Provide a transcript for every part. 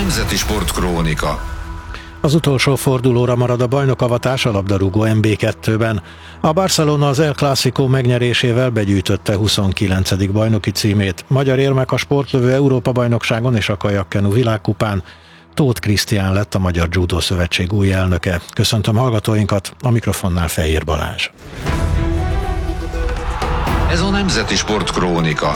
Nemzeti Sportkrónika. Az utolsó fordulóra marad a bajnokavatás a labdarúgó MB2-ben. A Barcelona az El Clásico megnyerésével begyűjtötte 29. bajnoki címét. Magyar érmek a sportlövő Európa-bajnokságon és a kajakkenu világkupán. Tóth Krisztián lett a Magyar Judo Szövetség új elnöke. Köszöntöm hallgatóinkat, a mikrofonnál Fehér Balázs. Ez a Nemzeti Sportkrónika.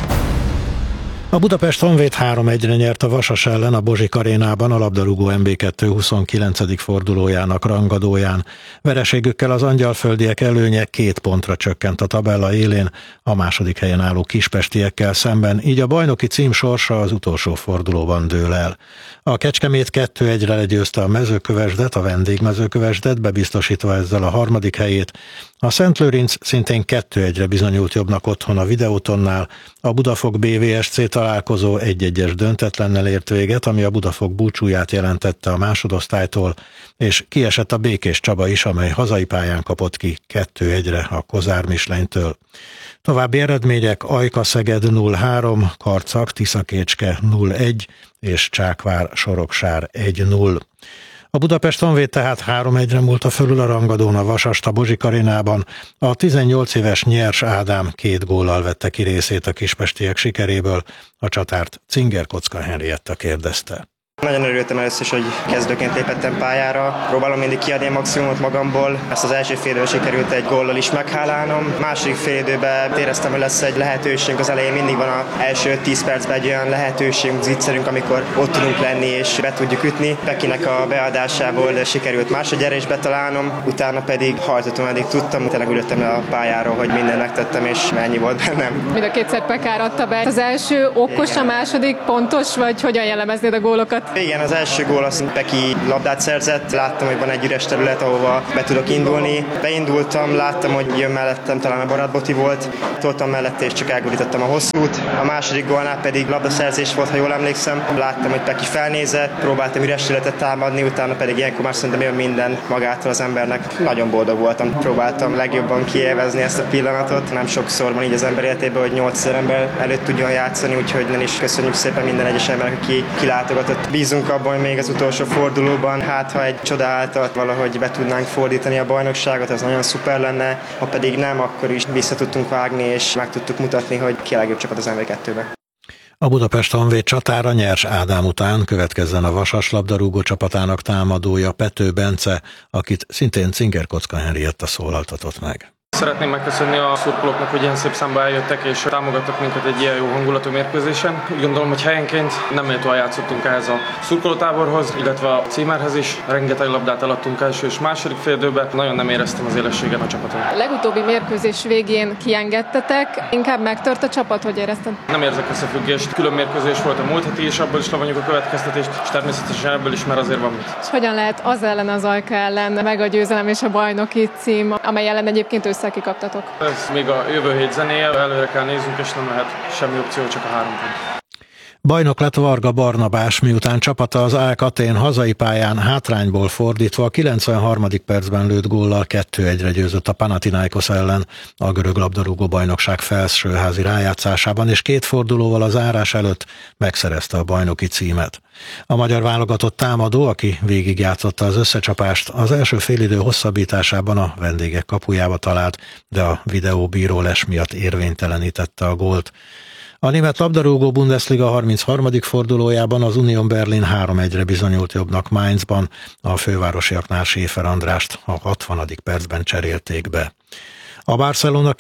A Budapest Honvéd 3-1-re nyert a Vasas ellen a Bozsik arénában a labdarúgó MB2 29. fordulójának rangadóján. Vereségükkel az angyalföldiek előnye 2 pontra csökkent a tabella élén, a második helyen álló kispestiekkel szemben, így a bajnoki cím sorsa az utolsó fordulóban dől el. A Kecskemét 2-1-re legyőzte a Mezőkövesdet, a Vendégmezőkövesdet, bebiztosítva ezzel a harmadik helyét. A Szentlőrinc szintén 2-1-re bizonyult jobbnak otthon a Videótonnál, a Budafok BVSC találkozó 1-1-es döntetlennel ért véget, ami a Budafok búcsúját jelentette a másodosztálytól, és kiesett a Békés Csaba is, amely hazai pályán kapott ki 2-1-re a Kozár Mislenytől. További eredmények: Ajka-Szeged 0-3, Karcag-Tiszakécske 0-1 és Csákvár-Soroksár 1-0. A Budapest Honvéd tehát 3-1-re múlta fölül a rangadón a Vasast a Bozsik arénában. A 18 éves Nyers Ádám 2 góllal vette ki részét a kispestiek sikeréből. A csatárt Cinger Kocka Henrietta kérdezte. Nagyon örültem először is, hogy kezdőként lépettem pályára. Próbálom mindig kiadni a maximumot magamból. Ezt az első fél időben sikerült egy góllal is meghálálnom. Második fél időben éreztem, hogy lesz egy lehetőség. Az elején mindig van az első 10 percben egy olyan lehetőségünk, zicserünk, amikor ott tudunk lenni és be tudjuk ütni. Pekinek a beadásából sikerült másodjára is betalálnom, utána pedig hajtottam, eddig tudtam. Tényleg ülöttem le a pályáról, hogy mindent megtettem, és mennyi volt bennem. Mind a kétszer Pekár adta be. Az első okos, a második pontos, vagy hogyan jellemeznéd a gólokat? Igen, az első gól az Peki labdát szerzett, láttam, hogy van egy üres terület, ahova be tudok indulni. Beindultam, láttam, hogy jön mellettem, talán a Barát Boti volt, toltam mellette és csak elgurítottam a hosszút. A második gólnál pedig labdaszerzés volt, ha jól emlékszem. Láttam, hogy Peki felnézett, próbáltam üres területet támadni, utána pedig ilyenkor már szerintem jön minden magától az embernek. Nagyon boldog voltam, próbáltam legjobban kiélvezni ezt a pillanatot. Nem sokszor van így az ember életében, hogy 8000 ember előtt tudjon játszani, úgyhogy nem is köszönjük szépen minden egyes embernek, aki kilátogatott. Bízunk abban, hogy még az utolsó fordulóban, hát ha egy csoda által valahogy be tudnánk fordítani a bajnokságot, ez nagyon szuper lenne, ha pedig nem, akkor is vissza tudtunk vágni, és meg tudtuk mutatni, hogy ki a legjobb csapat az MB2-ben. A Budapest Honvéd csatára Nyers Ádám után következzen a Vasas labdarúgó csapatának támadója Pető Bence, akit szintén Cinger Kocka Henrietta szólaltatott meg. Szeretném megköszönni a szurkolóknak, hogy ilyen szép számba eljöttek és támogattak minket egy ilyen jó hangulatú mérkőzésen. Úgy gondolom, hogy helyenként nem méltóan játszottunk ehhez a szurkolótáborhoz, illetve a címerhez is. Rengeteg labdát eladtunk első és második fél időben. Nagyon nem éreztem az élességet a csapaton. A legutóbbi mérkőzés végén kiengedtetek, inkább megtört a csapat, hogy érezted? Nem érzek összefüggést. Külön mérkőzés volt a múlt heti, és abból is levonjuk a következtetést, és természetesen ebből is, mert azért van mit. És hogyan lehet az ellen, az Ajka ellen meg a győzelem és a bajnoki cím, amely ellen egyébként kikaptatok? Ez még a jövő hét zenéje, előre kell néznünk, és nem lehet semmi opció, csak a 3 pont. Bajnok lett Varga Barnabás, miután csapata az AEK Athén hazai pályán hátrányból fordítva a 93. percben lőtt góllal 2-1-re győzött a Panathinaikos ellen a görög labdarúgó bajnokság felsőházi rájátszásában, és 2 fordulóval a zárás előtt megszerezte a bajnoki címet. A magyar válogatott támadó, aki végigjátszotta az összecsapást, az első félidő hosszabbításában a vendégek kapujába talált, de a videóbíró les miatt érvénytelenítette a gólt. A német labdarúgó Bundesliga 33. fordulójában az Union Berlin 3-1-re bizonyult jobbnak Mainzban, a fővárosiaknál Schäfer Andrást a 60. percben cserélték be. A Barcelona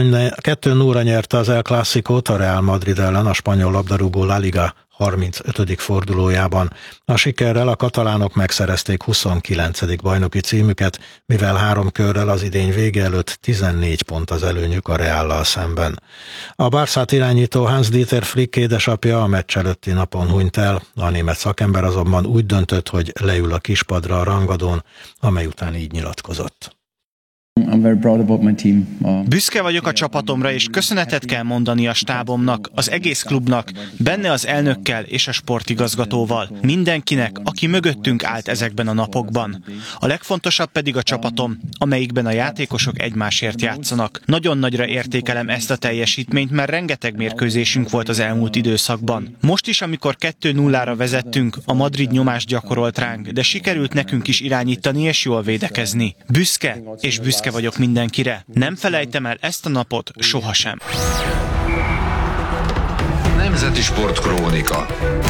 2-0-ra nyerte az El Clásicót a Real Madrid ellen a spanyol labdarúgó La Liga 35. fordulójában. A sikerrel a katalánok megszerezték 29. bajnoki címüket, mivel 3 körrel az idény vége előtt 14 pont az előnyük a Reállal szemben. A Barszát irányító Hans-Dieter Flick édesapja a meccs előtti napon hunyt el, a német szakember azonban úgy döntött, hogy leül a kispadra a rangadón, amely után így nyilatkozott. I'm very proud about my team. Büszke vagyok a csapatomra, és köszönetet kell mondani a stábomnak, az egész klubnak, benne az elnökkel és a sportigazgatóval. Mindenkinek, aki mögöttünk állt ezekben a napokban. A legfontosabb pedig a csapatom, amelyikben a játékosok egymásért játszanak. Nagyon nagyra értékelem ezt a teljesítményt, mert rengeteg mérkőzésünk volt az elmúlt időszakban. Most is, amikor 2-0-ra vezettünk, a Madrid nyomást gyakorolt ránk, de sikerült nekünk is irányítani és jól védekezni. Büszke, és büszke vagyok mindenkire. Nem felejtem el ezt a napot sohasem. Nemzeti Sportkrónika.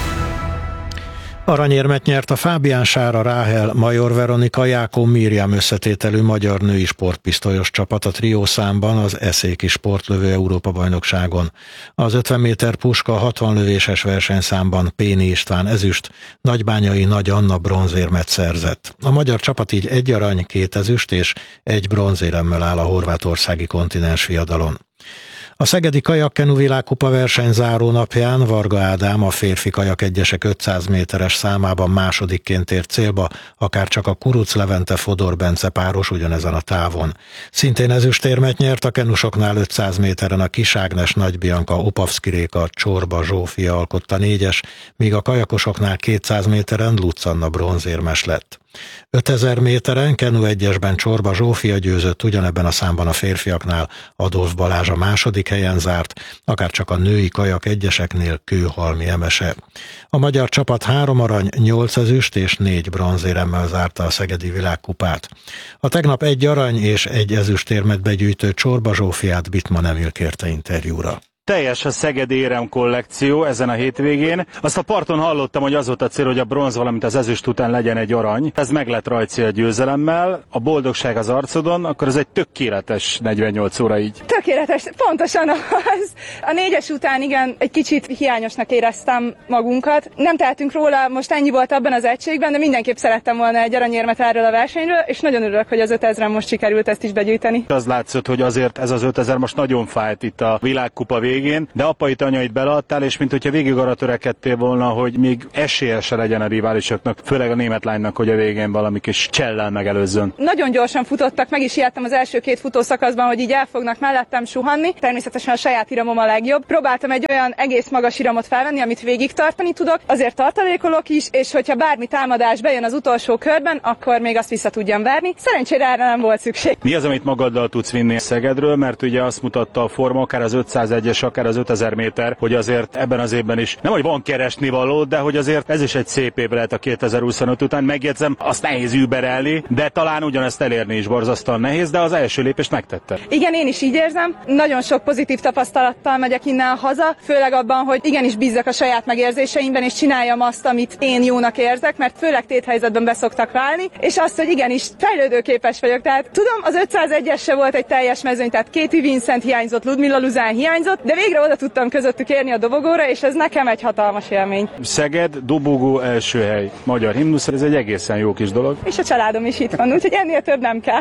Aranyérmet nyert a Fábián Sára Ráhel, Major Veronika, Jákó Mirjam összetételű magyar női sportpisztolyos csapat a triószámban az eszéki sportlövő Európa-bajnokságon. Az 50 méter puska 60 lövéses versenyszámban Péni István ezüst, Nagybányai Nagy Anna bronzérmet szerzett. A magyar csapat így 1 arany, 2 ezüst és 1 bronzéremmel áll a horvátországi kontinens viadalon. A szegedi kajakkenu világkupa verseny záró napján Varga Ádám a férfi kajak egyesek 500 méteres számában másodikként ért célba, akárcsak a Kuruc Levente Fodor Bence páros ugyanezen a távon. Szintén ezüstérmet nyert a kenusoknál 500 méteren a Kis Ágnes, Nagy Bianca, Opavszki Réka, Csorba Zsófia alkotta 4-es, míg a kajakosoknál 200 méteren Lutz Anna bronzérmes lett. 5000 méteren kenu egyesben Csorba Zsófia győzött, ugyanebben a számban a férfiaknál Adolf Balázs a második helyen zárt, akárcsak a női kajak egyeseknél Kőhalmi Emese. A magyar csapat 3 arany, 8 ezüst és 4 bronzéremmel zárta a szegedi világkupát. A tegnap 1 arany és 1 ezüstérmet begyűjtő Csorba Zsófiát Bittmann Emil kérte interjúra. Teljes a szegedi érem kollekció ezen a hétvégén. Azt a parton hallottam, hogy az volt a cél, hogy a bronz, valamint az ezüst után legyen 1 arany. Ez meg lett Rajci a győzelemmel, a boldogság az arcodon, akkor ez egy tökéletes 48 óra így. Tökéletes, pontosan az. A 4-es után igen, egy kicsit hiányosnak éreztem magunkat. Nem tehetünk róla, most ennyi volt abban az egységben, de mindenképp szerettem volna 1 aranyérmet erről a versenyről, és nagyon örülök, hogy az 5000-en most sikerült ezt is begyűjteni. Az látszott, hogy azért ez az 5000 most nagyon fájt itt a világkupa végén, de apait, anyait beleadtál, és mint hogyha végig arra törekedtél volna, hogy még esélye se legyen a riválisoknak, főleg a német lánynak, hogy a végén valami kis csellel megelőzzön. Nagyon gyorsan futottak, meg is ijedtem az első 2 futószakaszban, hogy így el fognak mellettem suhanni. Természetesen a saját iramom a legjobb. Próbáltam egy olyan egész magas iramot felvenni, amit végig tartani tudok, azért tartalékolok is, és hogyha bármi támadás bejön az utolsó körben, akkor még azt vissza tudjam verni. Szerencsére erre nem volt szükség. Mi az, amit magaddal tudsz vinni Szegedről, mert ugye azt mutatta a forma, akár az 501-es, akár az 5000 méter, hogy azért ebben az évben is nem, hogy van keresnivaló, de hogy azért ez is egy szép év lehet a 2025 után. Megjegyzem, azt nehéz überelni, de talán ugyanezt elérni is borzasztóan nehéz, de az első lépést megtette. Igen, én is így érzem. Nagyon sok pozitív tapasztalattal megyek innen haza, főleg abban, hogy igenis bízzak a saját megérzéseimben, és csináljam azt, amit én jónak érzek, mert főleg téthelyzetben beszoktak válni, és azt, hogy igenis fejlődőképes vagyok. Tehát tudom, az 501-es se volt egy teljes mezőny, tehát Katie Vincent hiányzott, Ludmila Luzán hiányzott, de végre oda tudtam közöttük érni a dobogóra, és ez nekem egy hatalmas élmény. Szeged, dobogó, első hely, magyar himnusz, ez egy egészen jó kis dolog. És a családom is itt van, úgyhogy ennél több nem kell.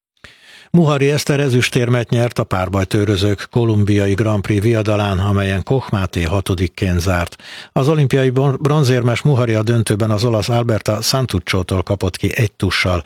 Muhari Eszter ezüstérmet nyert a párbajtőrözők kolumbiai Grand Prix viadalán, amelyen Koch Máté 6-ként zárt. Az olimpiai bronzérmes Muhari a döntőben az olasz Alberta Santucciótól kapott ki 1 tussal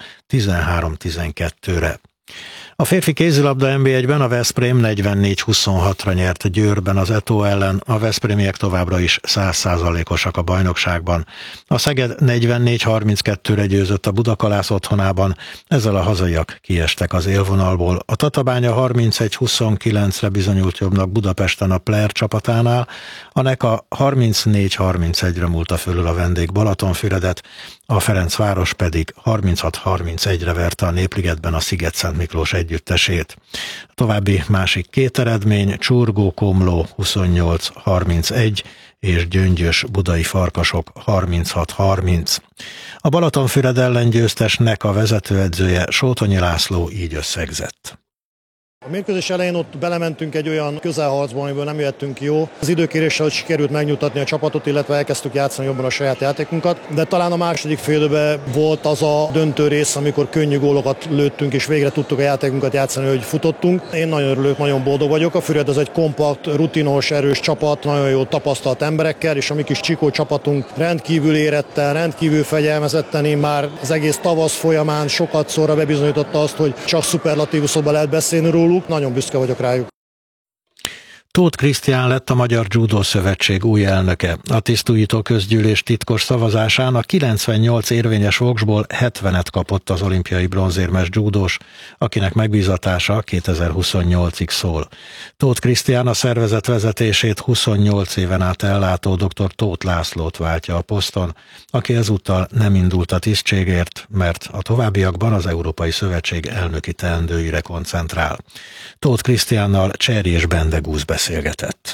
13-12-re. A férfi kézilabda NB1-ben a Veszprém 44-26-ra nyert Győrben az Eto ellen, a veszprémiek továbbra is 100%-osak a bajnokságban. A Szeged 44-32-re győzött a Budakalász otthonában, ezzel a hazaiak kiestek az élvonalból. A Tatabánya 31-29-re bizonyult jobbnak Budapesten a Player csapatánál, a NEKA 34-31-re múlta fölül a vendég Balatonfüredet, a Ferencváros pedig 36-31-re verte a Népligetben a Sziget-Szent Miklós együttesét. További másik 2 eredmény, Csurgó-Komló 28-31 és Gyöngyös Budai Farkasok 36-30. A Balatonfüred ellen győztes NEKA vezetőedzője Sótonyi László így összegzett. A mérkőzés elején ott belementünk egy olyan közelharcba, amiből nem jöttünk ki jó. Az időkéréssel sikerült megnyugtatni a csapatot, illetve elkezdtük játszani jobban a saját játékunkat, de talán a második félidőben volt az a döntő rész, amikor könnyű gólokat lőttünk, és végre tudtuk a játékunkat játszani, hogy futottunk. Én nagyon örülök, nagyon boldog vagyok. A Füred az egy kompakt, rutinos, erős csapat, nagyon jó tapasztalt emberekkel, és a mi kis Csikó csapatunk rendkívül éretten, rendkívül fegyelmezetten, már az egész tavasz folyamán sokat szóra bebizonyította azt, hogy csak szuperlatívuszokban lehet beszélni róluk. Nagyon büszke vagyok rájuk. Tóth Krisztián lett a Magyar Judo Szövetség új elnöke. A tisztújító közgyűlés titkos szavazásán a 98 érvényes voksból 70-et kapott az olimpiai bronzérmes judós, akinek megbízatása 2028-ig szól. Tóth Krisztián a szervezet vezetését 28 éven át ellátó dr. Tóth Lászlót váltja a poszton, aki ezúttal nem indult a tisztségért, mert a továbbiakban az Európai Szövetség elnöki teendőire koncentrál. Tóth Krisztiánnal Cserjés Bendegúz beszélgetett.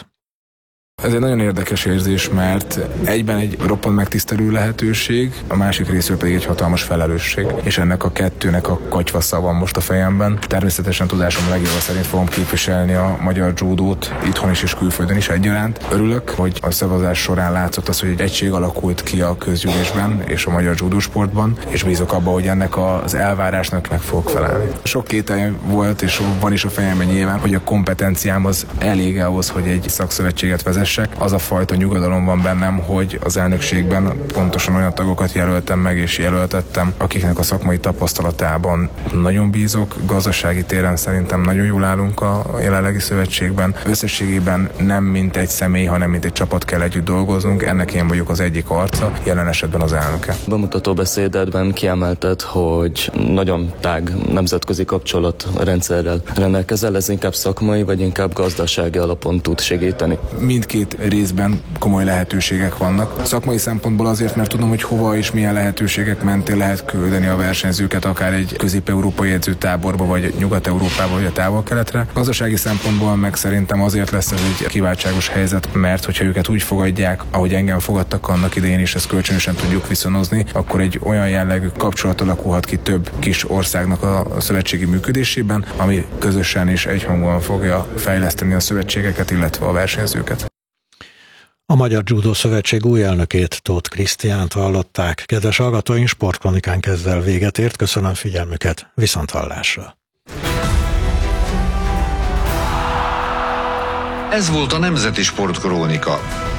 Ez egy nagyon érdekes érzés, mert egyben egy roppant megtisztelő lehetőség, a másik részről pedig egy hatalmas felelősség, és ennek a kettőnek a katyvassza van most a fejemben. Természetesen tudásom legjobb szerint fogom képviselni a magyar judót itthon is és külföldön is egyaránt. Örülök, hogy a szavazás során látszott az, hogy egy egység alakult ki a közgyűlésben és a magyar judósportban, és bízok abban, hogy ennek az elvárásnak meg fogok felelni. Sok kételj volt, és van is a fejemben nyilván, hogy a kompetenciám az elég ahhoz, hogy egy szakszövetséget vezessek. Az a fajta nyugodalom van bennem, hogy az elnökségben pontosan olyan tagokat jelöltem meg és jelöltettem, akiknek a szakmai tapasztalatában nagyon bízok. Gazdasági téren szerintem nagyon jól állunk a jelenlegi szövetségben. Összességében nem mint egy személy, hanem mint egy csapat kell együtt dolgoznunk. Ennek én vagyok az egyik arca, jelen esetben az elnöke. Bemutató beszédedben kiemelted, hogy nagyon tág nemzetközi kapcsolatrendszerrel rendelkezel, ez inkább szakmai vagy inkább gazdasági alapon tud segíteni? Mindkét részben komoly lehetőségek vannak. Szakmai szempontból azért, mert tudom, hogy hova és milyen lehetőségek mentén lehet küldeni a versenyzőket, akár egy közép-európai edzőtáborba, vagy Nyugat-Európába, vagy a Távol-Keletre. Gazdasági szempontból meg szerintem azért lesz ez egy kiváltságos helyzet, mert hogyha őket úgy fogadják, ahogy engem fogadtak annak idején, és ezt kölcsönösen tudjuk viszonozni, akkor egy olyan jellegű kapcsolat alakulhat ki több kis országnak a szövetségi működésében, ami közösen és egyhangúan fogja fejleszteni a szövetségeket, illetve a versenyzőket. A Magyar Judo Szövetség új elnökét, Tóth Krisztiánt hallották. Kedves hallgatóink, sportkronikánk ezzel véget ért. Köszönöm figyelmüket, viszonthallásra. Ez volt a Nemzeti Sportkrónika.